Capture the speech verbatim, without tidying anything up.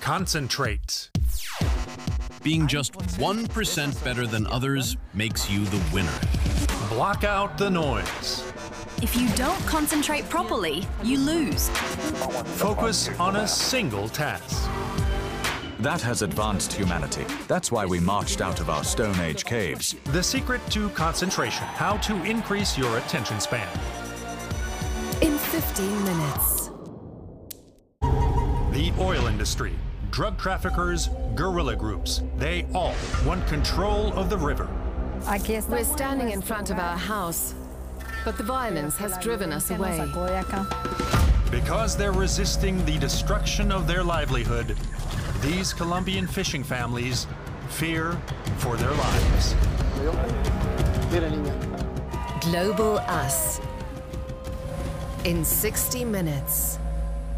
Concentrate. Being just one percent better than others makes you the winner. Block out the noise. If you don't concentrate properly, you lose. Focus on a single task. That has advanced humanity. That's why we marched out of our Stone Age caves. The secret to concentration. How to increase your attention span. In fifteen minutes. The oil industry, drug traffickers, guerrilla groups, they all want control of the river. We're standing in front of our house, but the violence has driven us away. Because they're resisting the destruction of their livelihood, these Colombian fishing families fear for their lives. Global Us. In sixty minutes.